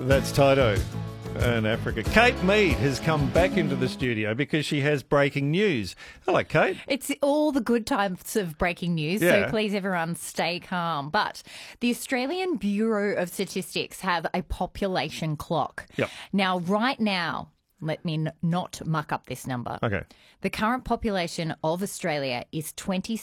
That's Toto and Africa. Kate Mead has come back into the studio because she has breaking news. Hello, Kate. It's all the good types of breaking news, Yeah. so please everyone stay calm. But the Australian Bureau of Statistics have a population clock. Yep. Now, right now, let me not muck up this number. Okay. The current population of Australia is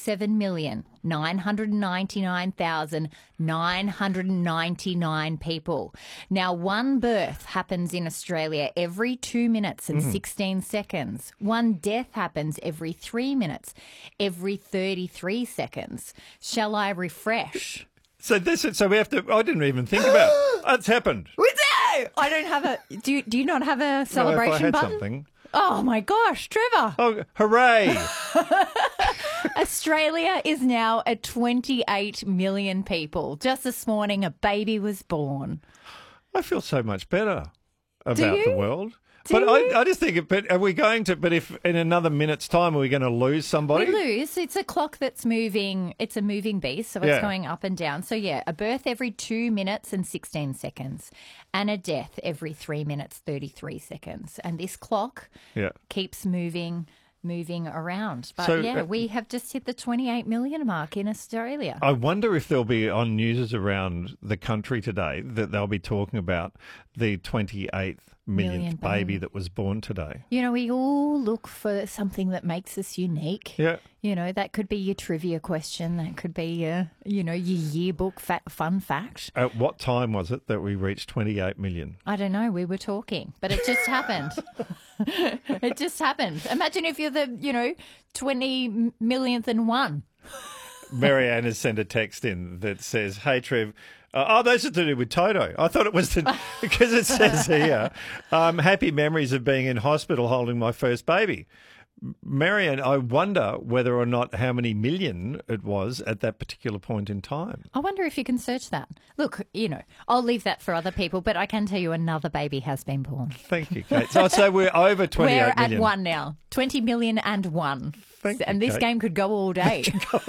27,999,999 people. Now, one birth happens in Australia every 2 minutes and 16 seconds. One death happens every 3 minutes, every 33 seconds. Shall I refresh? So we have to. I didn't even think about it. It's happened. I don't have a. Do you not have a Well, celebration if I had button? something. Oh my gosh, Trevor! Oh, hooray! Australia is now at 28 million people. Just this morning, a baby was born. I feel so much better about you? the world. Do But you? I just think, but are we going to, but if in another minute's time, are we going to lose somebody? We lose. It's a clock that's moving. It's a moving beast, so it's Yeah. going up and down. So, yeah, a birth every 2 minutes and 16 seconds and a death every 3 minutes, 33 seconds. And this clock Yeah. keeps moving around. But, So, yeah, we have just hit the 28 million mark in Australia. I wonder if there'll be on news around the country today that they'll be talking about the 28th millionth baby that was born today. You know, we all look for something that makes us unique. Yeah. You know, that could be your trivia question. That could be your yearbook fun fact. At what time was it that we reached 28 million? I don't know. We were talking, but it just happened. It just happened. Imagine if you're the, 20 millionth and one. Marianne has sent a text in that says, "Hey, Trev, those are to do with Toto. I thought it was because it says here, happy memories of being in hospital holding my first baby." Marianne, I wonder whether or not how many million it was at that particular point in time. I wonder if you can search that. Look, I'll leave that for other people, but I can tell you another baby has been born. Thank you, Kate. So we're over 28 We're million. at one now. 20 million and one. Thank you, And this Kate. game could go all day.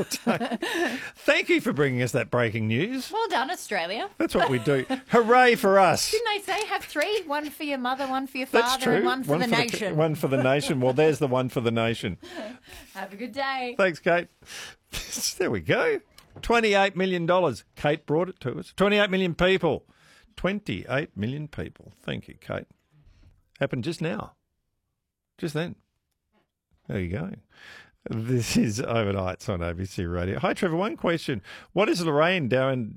Thank you for bringing us that breaking news. Well done, Australia. That's what we do. Hooray for us. Didn't they say have three? One for your mother, one for your That's father, true. and one for the nation. One for the nation. Well, there's the one for the nation. Have a good day. Thanks, Kate. There we go. $28 million. Kate brought it to us. 28 million people. 28 million people. Thank you, Kate. Happened just now. Just then. There you go. This is Overnights on ABC Radio. Hi, Trevor. One question. What is Lorraine doing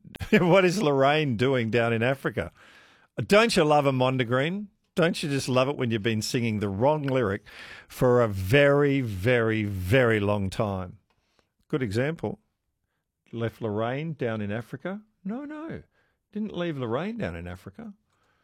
down in Africa? Don't you love a Mondegreen? Don't you just love it when you've been singing the wrong lyric for a very, very, very long time? Good example. Left Lorraine down in Africa? No. Didn't leave Lorraine down in Africa.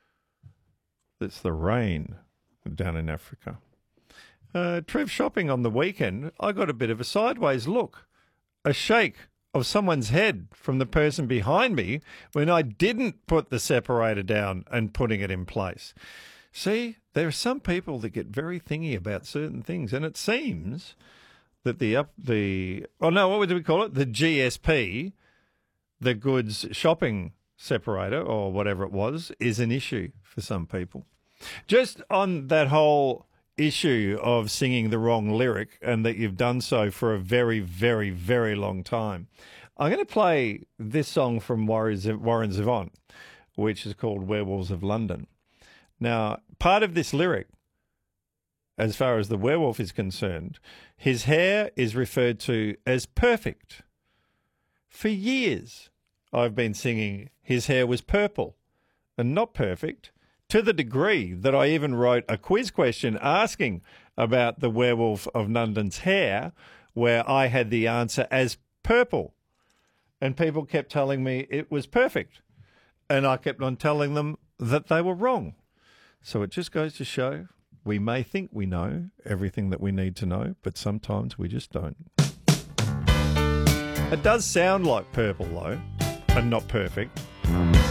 It's the rain down in Africa. Trev, shopping on the weekend, I got a bit of a sideways look. A shake of someone's head from the person behind me when I didn't put the separator down and putting it in place. See, there are some people that get very thingy about certain things, and it seems that the GSP, the goods shopping separator or whatever it was, is an issue for some people. Just on that whole issue of singing the wrong lyric and that you've done so for a very, very, very long time, I'm going to play this song from Warren Zevon, which is called Werewolves of London. Now, part of this lyric, as far as the werewolf is concerned, his hair is referred to as perfect. For years, I've been singing his hair was purple and not perfect, to the degree that I even wrote a quiz question asking about the werewolf of London's hair, where I had the answer as purple. And people kept telling me it was perfect. And I kept on telling them that they were wrong. So it just goes to show we may think we know everything that we need to know, but sometimes we just don't. It does sound like purple, though, and not perfect.